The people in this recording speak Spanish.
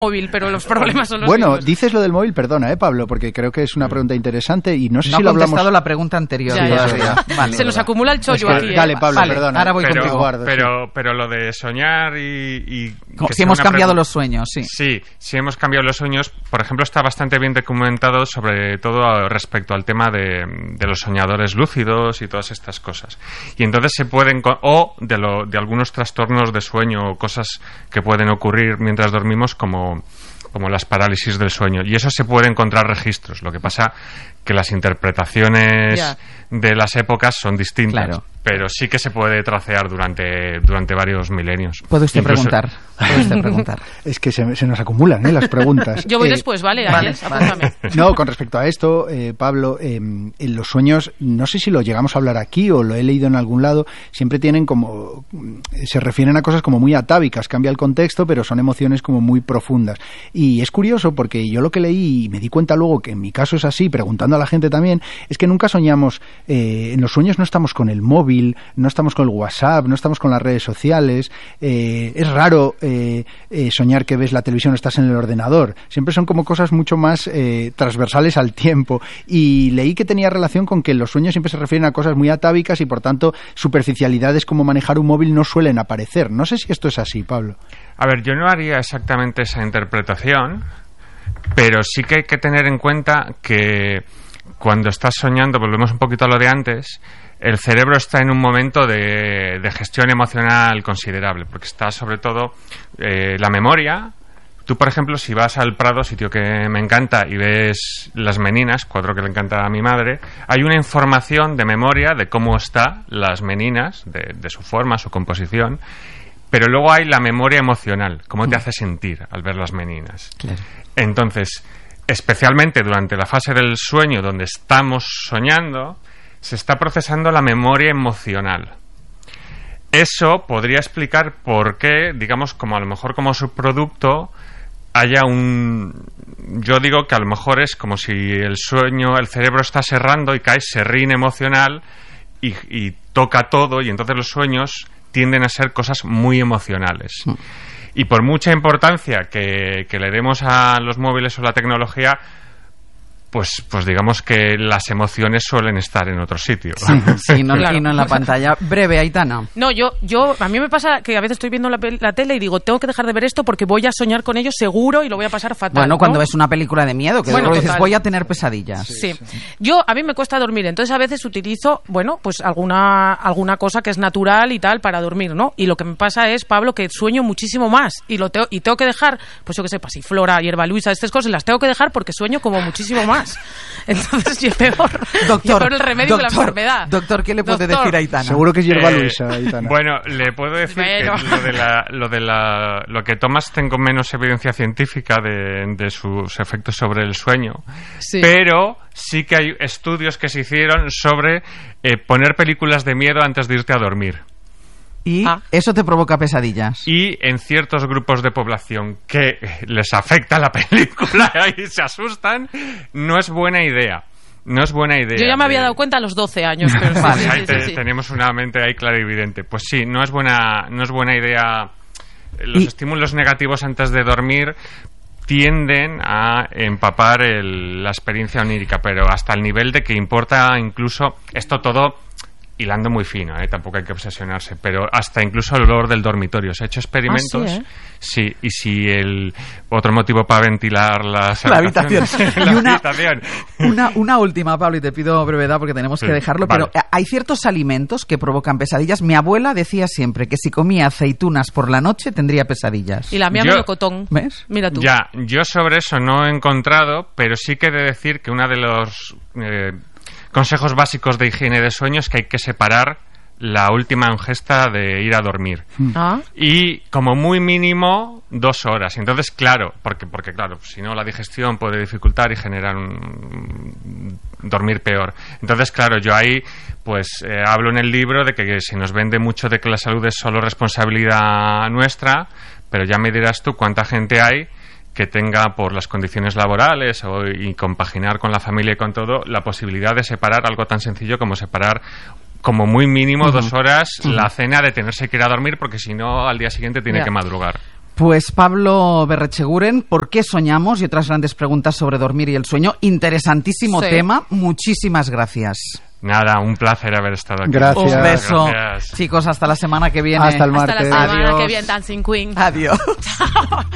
móvil, pero los problemas son los Bueno, mismos. dices lo del móvil, perdona, Pablo, porque creo que es una pregunta interesante y no sé si lo hablamos... No ha contestado la pregunta anterior. Vale, se nos acumula el chollo aquí. Dale, Pablo, vale, perdona. Ahora voy contigo. Pero lo de soñar y si hemos cambiado los sueños, sí. Sí, hemos cambiado los sueños. Por ejemplo, está bastante bien documentado, sobre todo respecto al tema de los soñadores lúcidos y todas estas cosas. Y entonces se pueden... O de algunos trastornos de sueño, cosas que pueden ocurrir mientras dormimos, como las parálisis del sueño, y eso se puede encontrar registros. Lo que pasa que las interpretaciones de las épocas son distintas, claro, pero sí que se puede tracear durante varios milenios. ¿Puede usted preguntar? Es que se nos acumulan las preguntas. Yo voy después, ¿vale? Apúntame. No, con respecto a esto, Pablo, en los sueños, no sé si lo llegamos a hablar aquí o lo he leído en algún lado, siempre tienen como... se refieren a cosas como muy atávicas, cambia el contexto, pero son emociones como muy profundas. Y es curioso porque yo lo que leí y me di cuenta luego que en mi caso es así, preguntando a la gente también, es que nunca soñamos, en los sueños no estamos con el móvil, no estamos con el WhatsApp, no estamos con las redes sociales, es raro soñar que ves la televisión o estás en el ordenador, siempre son como cosas mucho más transversales al tiempo, y leí que tenía relación con que los sueños siempre se refieren a cosas muy atávicas y por tanto superficialidades como manejar un móvil no suelen aparecer. No sé si esto es así, Pablo. A ver, yo no haría exactamente esa interpretación, pero sí que hay que tener en cuenta que cuando estás soñando, volvemos un poquito a lo de antes, el cerebro está en un momento de gestión emocional considerable, porque está sobre todo la memoria. Tú, por ejemplo, si vas al Prado, sitio que me encanta, y ves las meninas, cuadro que le encanta a mi madre, hay una información de memoria de cómo están las meninas, de su forma, su composición, pero luego hay la memoria emocional, cómo te hace sentir al ver las meninas. Claro. Entonces, especialmente durante la fase del sueño donde estamos soñando, se está procesando la memoria emocional. Eso podría explicar por qué, digamos, como a lo mejor como subproducto haya yo digo que a lo mejor es como si el cerebro está cerrando y cae serrín emocional y toca todo, y entonces los sueños tienden a ser cosas muy emocionales. Y por mucha importancia que le demos a los móviles o la tecnología, pues digamos que las emociones suelen estar en otro sitio. Sí, no, claro. Y no en la pantalla. Breve, Aitana. No, a mí me pasa que a veces estoy viendo la tele y digo, tengo que dejar de ver esto porque voy a soñar con ello seguro y lo voy a pasar fatal. Bueno, cuando ¿no? ves una película de miedo, que luego dices, voy a tener pesadillas. Sí. A mí me cuesta dormir, entonces a veces utilizo, pues alguna cosa que es natural y tal para dormir, ¿no? Y lo que me pasa es, Pablo, que sueño muchísimo más y tengo que dejar, pues yo que sé, pasiflora, hierba luisa, estas cosas las tengo que dejar porque sueño como muchísimo más. Entonces es peor el remedio de la enfermedad. Doctor, ¿qué le puede decir a Aitana? Seguro que es hierba luisa, Aitana. Bueno, le puedo decir que lo que tomas tengo menos evidencia científica de sus efectos sobre el sueño, pero sí que hay estudios que se hicieron sobre poner películas de miedo antes de irte a dormir. Y eso te provoca pesadillas. Y en ciertos grupos de población que les afecta la película y se asustan, no es buena idea. No es buena idea. Yo ya me había dado cuenta a los 12 años. Pero sí. Tenemos una mente ahí clara y evidente. Pues sí, no es buena idea. Los estímulos negativos antes de dormir tienden a empapar la experiencia onírica, pero hasta el nivel de que importa incluso esto todo... hilando muy fino, tampoco hay que obsesionarse, pero hasta incluso el olor del dormitorio. Se ha hecho experimentos, sí, y si el otro motivo para ventilar la habitación. habitación. Una última, Pablo, y te pido brevedad porque tenemos que dejarlo, vale. Pero hay ciertos alimentos que provocan pesadillas. Mi abuela decía siempre que si comía aceitunas por la noche tendría pesadillas. Y la mía melocotón. ¿Ves? Mira tú. Ya, yo sobre eso no he encontrado, pero sí que he de decir que una de los... consejos básicos de higiene de sueño es que hay que separar la última ingesta de ir a dormir. Y como muy mínimo 2 horas. Entonces, claro, porque claro, si no la digestión puede dificultar y generar dormir peor. Entonces, claro, yo ahí hablo en el libro de que se nos vende mucho de que la salud es solo responsabilidad nuestra, pero ya me dirás tú cuánta gente hay que tenga, por las condiciones laborales y compaginar con la familia y con todo, la posibilidad de separar algo tan sencillo como separar como muy mínimo 2 horas la cena de tenerse que ir a dormir, porque si no al día siguiente tiene que madrugar. Pues Pablo Berretxeguren, ¿por qué soñamos? Y otras grandes preguntas sobre dormir y el sueño. Interesantísimo tema. Muchísimas gracias. Nada, un placer haber estado aquí. Gracias. Un beso. Gracias. Chicos, hasta la semana que viene. Hasta el martes. Hasta la semana Adiós. que viene, Dancing Queen. Adiós.